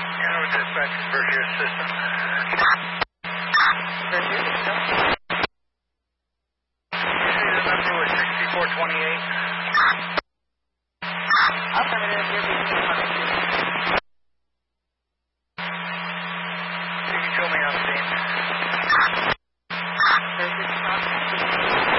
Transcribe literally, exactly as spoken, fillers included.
Hanover Dispatch, Berkshire System. Berkshire System. You see the number was sixty-four twenty-eight? Affirmative, you're being connected. You can show me on scene.